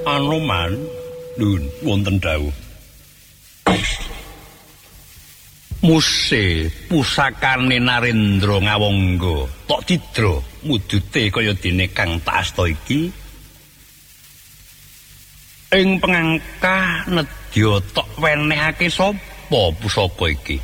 Anoman nun wonten dawuh. Muse pusakane Narendra ngawangga tok tidra mudute kaya dene kang tak asta iki ing pengangkah nedya tok wenehake sapa pusaka iki.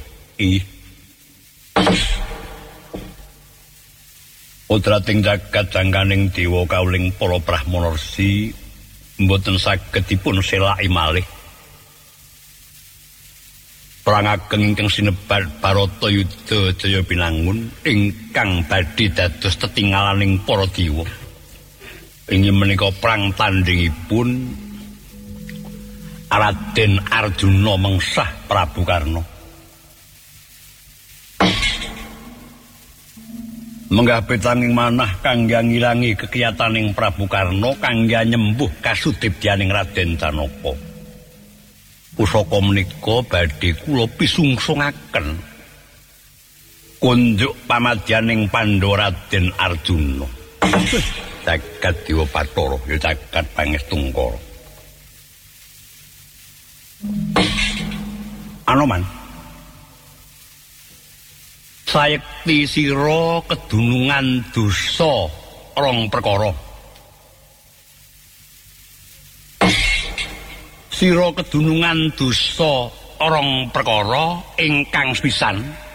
Putrating jagat jangkaning dewa kauling para Brahmana Resi mboten saged dipun selaki malih. Perang ageng ingkang sinebat Barata Yudha Jaya Pinangun ingkang badhe dados tetingalaning para dewa. Inggih menika perang tandhingipun Raden Arjuna mengsah Prabu Karna. Menggah petanging manah kangge ngilangi kekiyataning Prabu Karna kangge nyembuh kasudibyaning Raden Janaka. Pusaka menika badhe kula pisungsungaken kunjuk pamadyaning Pandhawa Raden Arjuna. Jagat Dewa Bathara ya jagat Pangestungkara. Anoman sayekti sira kedunungan dosa rong perkara. Sira kedunungan dosa rong perkara ingkang sepisan.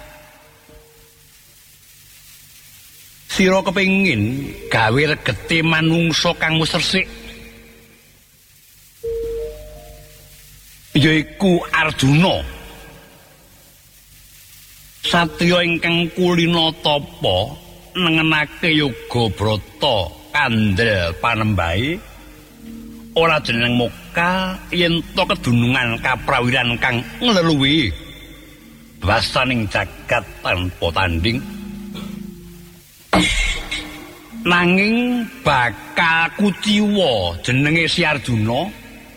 Sira kepengin gawe regete manungsa kang wis resik. Yaiku Arjuna. Satriya ingkang kulina tapa nengenake yoga brata kandel panembahe ora jeneng moka yen to kedunungan kaprawiran kang ngleluwi wasaning jagat tanpa tanding nanging bakal kuciwa jenenge si Arjuna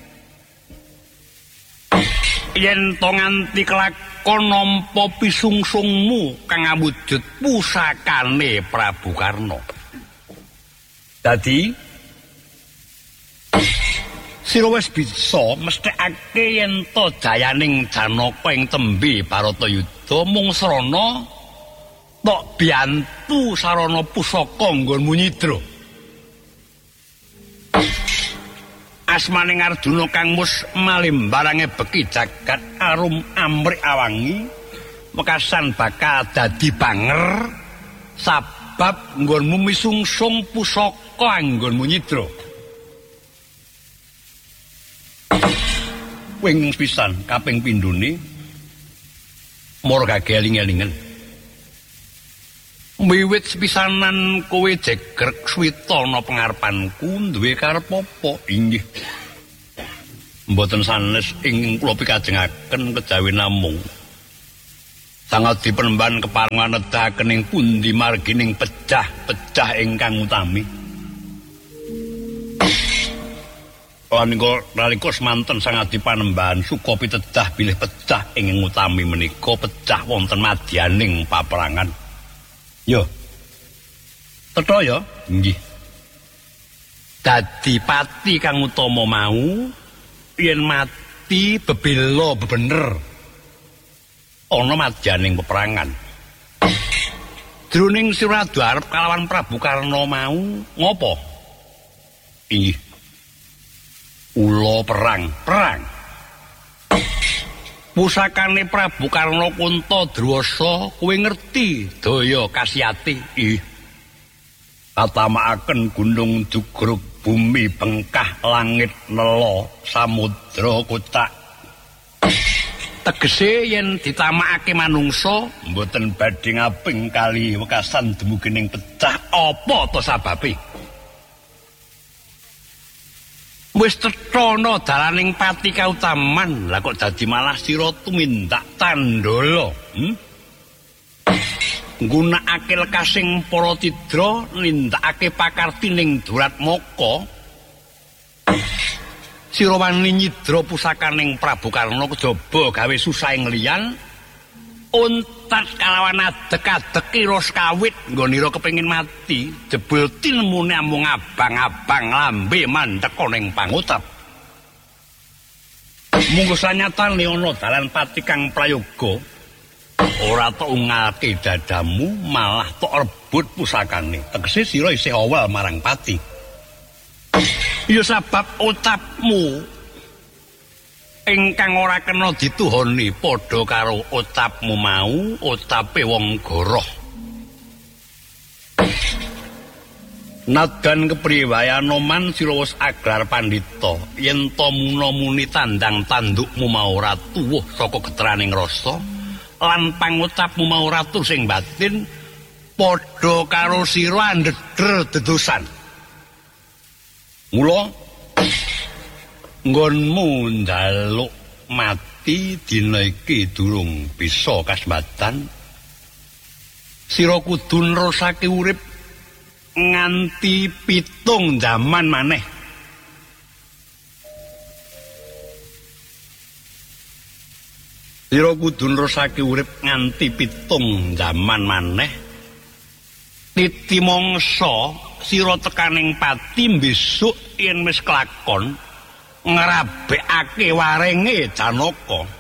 yen to nganti kelakon nampa pisungsungmu kang awujud pusakane Prabu Karna. Dadi sira wis bisa mesthekake yen to jayaning Janaka ing tembe Baratayuda mung srana tok biyantu sarana pusaka nggonmu nyidra. Asmaning Arjuna kang mus malimbarange beki jagat arum amrik awangi mekasan bakal dadi banger sabab nggonmu misungsung pusaka anggonmu nyidra. Wing pisan kaping pindhone mara gageling-elingen. Wiwit sepisanan kowe jegrek swita ana pangarepanku duwe karep apa? Inggih. Mboten sanes ing kula pikajengaken kejawi namung sangat dipenemban keparengan nedahaken ing pundi margining pecah-pecah ingkang utami. Nalika semanten sangat dipanembahan suka pitedah bilih pecah ing utami menika pecah wonten madyaning paperangan. Yo. Tetho ya? Nggih. Dadi pati kang utama mau yen mati bebela bebener ana madyaning peperangan. Jroning sira arep kalawan Prabu Karna mau ngopo? Inggih. Ula perang. Pusakane Prabu Karna Kuntadrawasa kowe ngerti daya kasiyate. Katamakaken gunung jugruk bumi bengkah langit nela samudra kocak. Tegese yen ditamakake manungsa mboten badhe ngaping kali wekasan dumugining pecah apa to sababe. Wis cetana dalaning pati kautaman, lah kok dadi malah sira tumindak tandala. Nggunakake lekasing para tidra nindakake pakartining Duratmaka. Sira wani nyidra pusakaning Prabu Karna kejaba gawe susahing liyan untat kalawan adek-adek kira kawit nggonira kepengin mati jebul tinemune amung abang-abang lambe mandheka ning pangutap. Munggo sanyatane ana dalan pati kang prayoga ora tok ngake dadamu malah tok rebut pusakane. Tegese sira isih awal marang pati. Ya sebab ucapmu ingkang ora kena dituhoni padha karo ucapmu mau ucape wong goroh. Nadan kepriye Anoman sira wis agrar pandhita yen to muna-muni tandang tandukmu mau ora tuwuh saka geteraning rasa lan pangucapmu mau ora tur sing batin padha karo sira ndedher dedosan. Mula nggonmu njaluk mati dina iki durung bisa kasebatan. Sira kudu nerusake urip nganti 7 jaman maneh. Sira kudu nerusake urip nganti 7 jaman maneh. Titi mangsa sira tekaning pati besok yen wis kelakon ngrabekake warenge Janaka.